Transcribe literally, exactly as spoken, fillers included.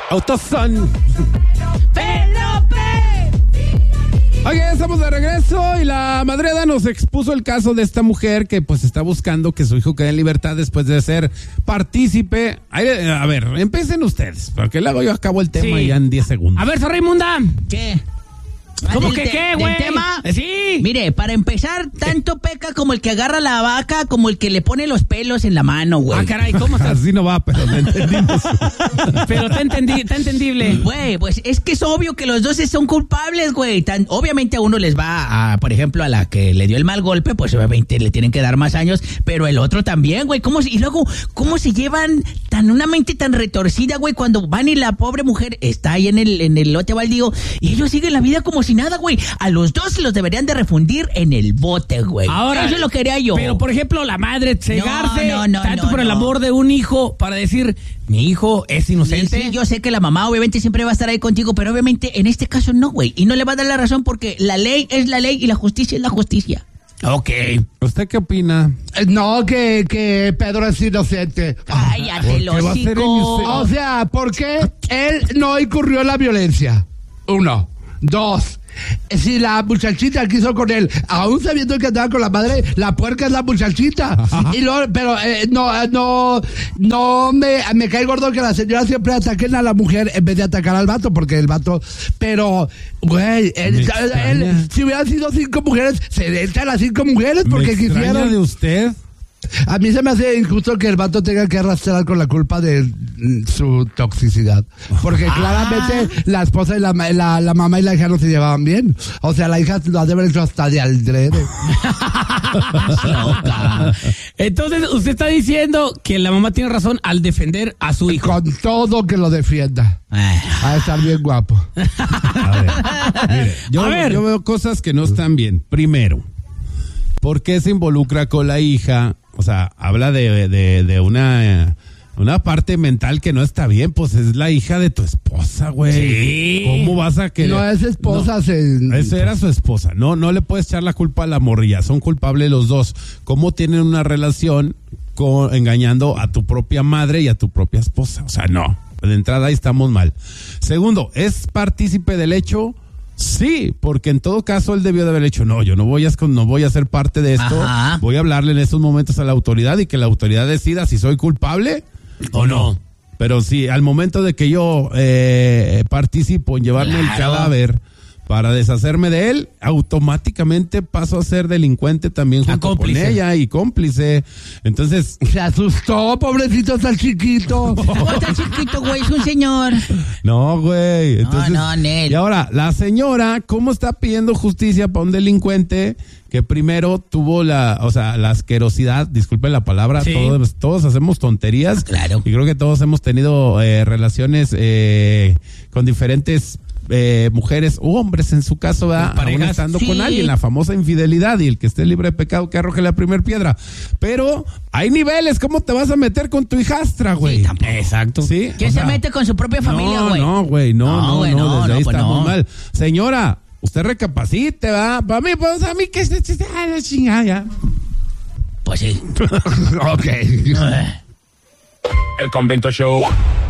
Autoson. ¡Pelope! Oye, estamos de regreso y la madreda nos expuso el caso de esta mujer que pues está buscando que su hijo quede en libertad después de ser partícipe. Ay, a ver, empiecen ustedes, porque luego yo acabo el tema Sí. ya en diez segundos. A ver, Raimunda. ¿Qué? ¿Cómo ¿Del que te- qué, del güey? tema? Eh, Sí. Mire, para empezar, tanto peca como el que agarra la vaca, como el que le pone los pelos en la mano, güey. Ah, caray, ¿cómo estás? Así no va, pero lo entendimos. Pero está, entendi- está entendible. Güey, pues es que es obvio que los dos son culpables, güey. Tan, obviamente a uno les va a, por ejemplo, a la que le dio el mal golpe, pues obviamente le tienen que dar más años, pero el otro también, güey. ¿Cómo se- y luego, ¿cómo se llevan tan una mente tan retorcida, güey, cuando van y la pobre mujer está ahí en el, en el lote baldío y ellos siguen la vida como si nada, güey? A los dos los deberían de refundir en el bote, güey. Ahora, eso lo quería yo. Pero, por ejemplo, la madre cegarse No, no, no, tanto no, por el no. amor de un hijo para decir, mi hijo es inocente. Sí, yo sé que la mamá obviamente siempre va a estar ahí contigo, pero obviamente en este caso no, güey. Y no le va a dar la razón porque la ley es la ley y la justicia es la justicia. Ok. ¿Usted qué opina? No, que, que Pedro es inocente. Cállate, ¿Por qué va a ser hocico. inocente? O sea, porque él no incurrió en la violencia. Uno. Dos. Si la muchachita quiso con él, aún sabiendo que andaba con la madre, la puerca es la muchachita. Y luego, pero eh, no, eh, no, no me, me cae gordo que la señora siempre ataquen a la mujer en vez de atacar al vato, porque el vato, pero, güey, él, Me él, extraña. si hubieran sido cinco mujeres, se le echan las cinco mujeres porque ¿Me extraña quisieron. de usted? A mí se me hace injusto que el vato tenga que arrastrar con la culpa de mm, su toxicidad. Porque claramente la esposa y la, ma- la, la mamá y la hija no se llevaban bien. O sea, la hija lo ha de haber hecho hasta de aldrede. Loca. Entonces, usted está diciendo que la mamá tiene razón al defender a su hijo. Con todo que lo defienda. Ah, Ha de estar bien guapo. A ver, mire, yo, A ver. yo veo cosas que no están bien. Primero, ¿por qué se involucra con la hija? O sea, habla de, de, de una, una parte mental que no está bien. Pues es la hija de tu esposa, güey. Sí. ¿Cómo vas a querer? No es esposa. No, se... esa era su esposa. No, no le puedes echar la culpa a la morrilla. Son culpables los dos. ¿Cómo tienen una relación con, engañando a tu propia madre y a tu propia esposa? O sea, no. De entrada ahí estamos mal. Segundo, ¿es partícipe del hecho? Sí, porque en todo caso él debió de haber hecho, no, yo no voy a, no voy a ser parte de esto, Ajá. voy a hablarle en estos momentos a la autoridad y que la autoridad decida si soy culpable o no. Pero sí, al momento de que yo eh, participo en llevarme el Claro. cadáver para deshacerme de él, automáticamente paso a ser delincuente también A junto con cómplice. ella y cómplice. Entonces, Se asustó, pobrecito, está chiquito. ¿cómo está chiquito, güey? Es un señor. no, güey. Entonces, no, Nel. y ahora, la señora, ¿cómo está pidiendo justicia para un delincuente que primero tuvo la, o sea, la asquerosidad, disculpen la palabra, Sí. todos, todos hacemos tonterías. Claro. Y creo que todos hemos tenido eh, relaciones eh, con diferentes eh, mujeres u hombres en su caso, ¿verdad? Con parejas. Aún estando Sí. con alguien, la famosa infidelidad, y el que esté libre de pecado que arroje la primer piedra. Pero hay niveles, ¿cómo te vas a meter con tu hijastra, güey? Sí, tampoco. Exacto. ¿Sí? ¿Quién O se sea, mete con su propia familia, güey? no, no, güey, no, No, no, güey, no, no, desde no, ahí pues estamos no. mal. Señora, usted recapacite, ¿va? Para mí, pues a mí que se ay, la chingada ya. Pues sí. Ok. El Convento Show.